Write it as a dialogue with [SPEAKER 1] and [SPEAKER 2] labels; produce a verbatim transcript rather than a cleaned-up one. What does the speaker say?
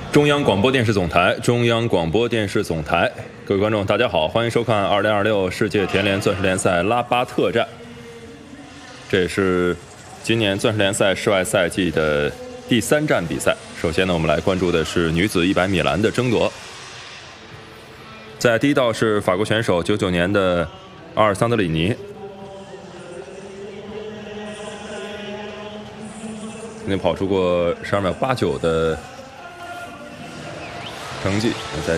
[SPEAKER 1] 中央广播电视总台，中央广播电视总台，各位观众，大家好，欢迎收看二零二六世界田联钻石联赛拉巴特站。这也是今年钻石联赛室外赛季的第三站比赛。首先呢，我们来关注的是女子一百米栏的争夺。在第一道是法国选手九九年的阿尔桑德里尼，曾经跑出过十二秒八九的成绩，在